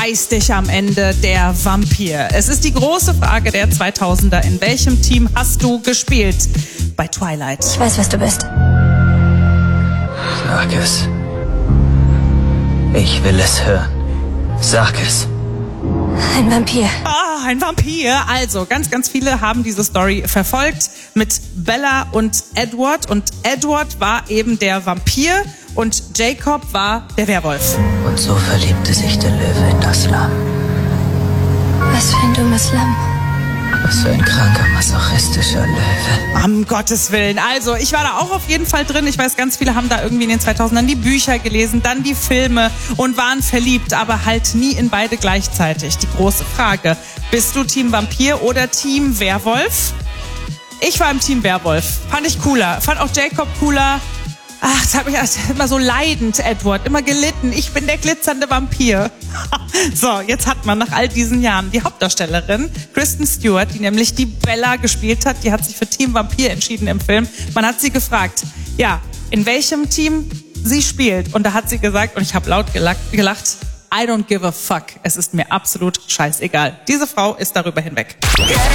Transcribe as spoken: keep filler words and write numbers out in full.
Beiß dich am Ende, der Vampir. Es ist die große Frage der zweitausender. In welchem Team hast du gespielt? Bei Twilight. Ich weiß, was du bist. Sag es. Ich will es hören. Sag es. Ein Vampir. Ah, ein Vampir. Also, ganz, ganz viele haben diese Story verfolgt mit Bella und Edward. Und Edward war eben der Vampir und Jacob war der Werwolf. Und so verliebte sich der Löwe in das Lamm. Was für ein dummes Lamm. Was für ein kranker, masochistischer Löwe. Um Gottes Willen. Also, ich war da auch auf jeden Fall drin. Ich weiß, ganz viele haben da irgendwie in den zweitausendern die Bücher gelesen, dann die Filme und waren verliebt, aber halt nie in beide gleichzeitig. Die große Frage, bist du Team Vampir oder Team Werwolf? Ich war im Team Werwolf. Fand ich cooler. Fand auch Jacob cooler. Ach, das hat mich immer so leidend, Edward. Immer gelitten. Ich bin der glitzernde Vampir. So, jetzt hat man nach all diesen Jahren die Hauptdarstellerin, Kristen Stewart, die nämlich die Bella gespielt hat. Die hat sich für Team Vampir entschieden im Film. Man hat sie gefragt, ja, in welchem Team sie spielt. Und da hat sie gesagt, und ich habe laut gelacht, gelacht, I don't give a fuck. Es ist mir absolut scheißegal. Diese Frau ist darüber hinweg.